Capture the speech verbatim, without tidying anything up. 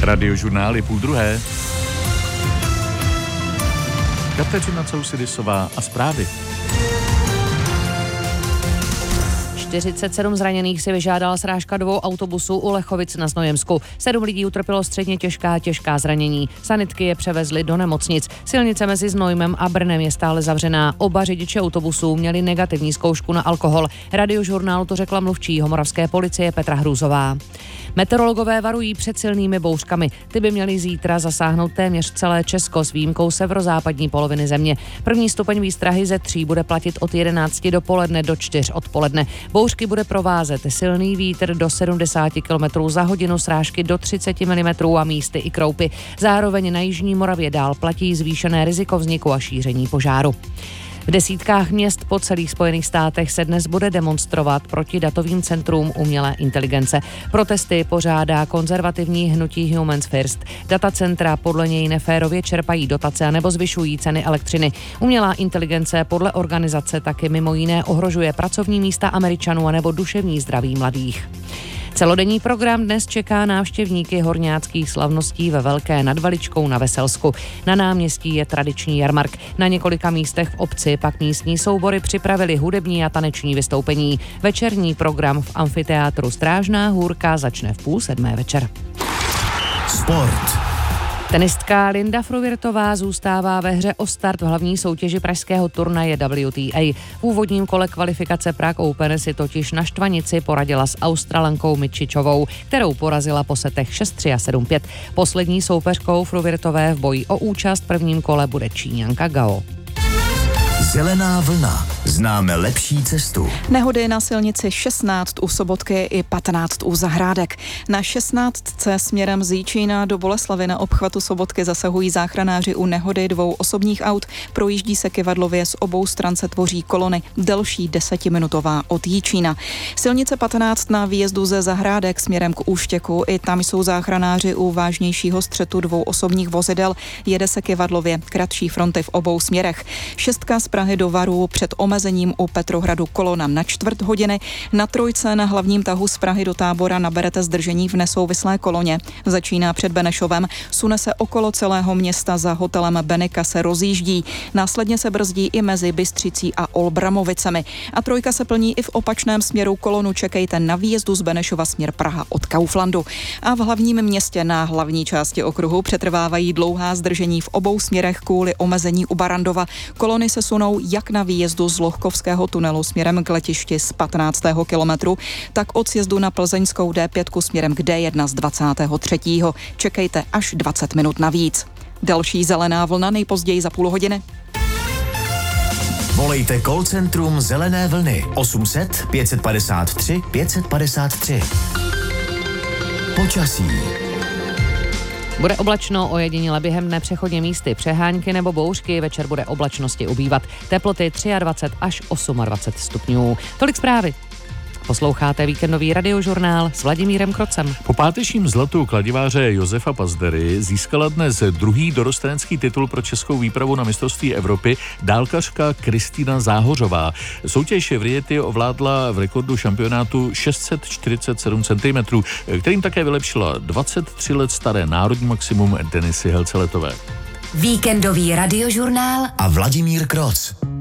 Radiožurnál je půl druhé. Kateřina Cousidisová a zprávy. čtyřicet sedm zraněných si vyžádala srážka dvou autobusů u Lechovic na Znojemsku. Sedm lidí utrpělo středně těžká a těžká zranění. Sanitky je převezly do nemocnic. Silnice mezi Znojmem a Brnem je stále zavřená. Oba řidiči autobusů měli negativní zkoušku na alkohol. Radiožurnálu to řekla mluvčí moravské policie Petra Hrůzová. Meteorologové varují před silnými bouřkami. Ty by měly zítra zasáhnout téměř celé Česko s výjimkou severozápadní poloviny země. První stupeň výstrahy ze tří bude platit od jedenácti dopoledne do čtyř odpoledne. Bouřky bude provázet silný vítr do sedmdesát kilometrů za hodinu, srážky do třicet milimetrů a místy i kroupy. Zároveň na jižní Moravě dál platí zvýšené riziko vzniku a šíření požáru. V desítkách měst po celých Spojených státech se dnes bude demonstrovat proti datovým centrům umělé inteligence. Protesty pořádá konzervativní hnutí Humans First. Datacentra podle něj neférově čerpají dotace anebo zvyšují ceny elektřiny. Umělá inteligence podle organizace taky mimo jiné ohrožuje pracovní místa Američanů anebo duševní zdraví mladých. Celodenní program dnes čeká návštěvníky horňáckých slavností ve Velké nad Veličkou na Veselsku. Na náměstí je tradiční jarmark. Na několika místech v obci pak místní soubory připravili hudební a taneční vystoupení. Večerní program v amfiteátru Strážná Hůrka začne v půl sedmé večer. Sport. Tenistka Linda Fruhvirtová zůstává ve hře o start v hlavní soutěži pražského turnaje W T A. V úvodním kole kvalifikace Prague Open si totiž na štvanici poradila s Australankou Mičičovou, kterou porazila po setech šest tři a sedm pět. Poslední soupeřkou Fruhvirtové v boji o účast v prvním kole bude Číňanka Gao. Zelená vlna. Známe lepší cestu. Nehody na silnici šestnáct u Sobotky i patnáct u Zahrádek. Na šestnáctce směrem z Jičína do Boleslavy na obchvatu Sobotky zasahují záchranáři u nehody dvou osobních aut. Projíždí se kyvadlově, z obou stran se tvoří kolony, delší desetiminutová od Jičína. Silnice patnáct na výjezdu ze Zahrádek směrem k Úštěku, i tam jsou záchranáři u vážnějšího střetu dvou osobních vozidel. Jede se kyvadlově, kratší fronty v obou směrech. Šestka z Prahy do Varu před omezením u Petrohradu kolona na čtvrt hodiny. Na trojce na hlavním tahu z Prahy do Tábora naberete zdržení v nesouvislé koloně. Začíná před Benešovem, sune se okolo celého města, za hotelem Benika se rozjíždí. Následně se brzdí i mezi Bystřicí a Olbramovicemi. A trojka se plní i v opačném směru, kolonu čekejte na výjezdu z Benešova směr Praha od Kauflandu. A v hlavním městě na hlavní části okruhu přetrvávají dlouhá zdržení v obou směrech kvůli omezení u Barandova. Kolony se sunou jak na výjezdu z Lohkovského tunelu směrem k letišti z patnáctého kilometru, tak od sjezdu na plzeňskou D pět směrem k D jedna z dvacátého třetího Čekejte až dvacet minut navíc. Další zelená vlna nejpozději za půl hodiny. Volejte call centrum Zelené vlny osm set pět padesát tři pět padesát tři. Počasí. Bude oblačno, ojediněle během dne přechodně místy přehánky nebo bouřky, večer bude oblačnosti ubývat. Teploty dvacet tři až dvacet osm stupňů. Tolik zprávy. Posloucháte víkendový radiožurnál s Vladimírem Krocem. Po pátečním zlatu kladiváře Josefa Pazdery získala dnes druhý dorostenecký titul pro českou výpravu na mistrovství Evropy dálkařka Kristýna Záhořová. Soutěž v Rieti ovládla v rekordu šampionátu šest set čtyřicet sedm centimetrů, kterým také vylepšila dvacet tři let staré národní maximum Denisy Helceletové. Víkendový radiožurnál a Vladimír Kroc.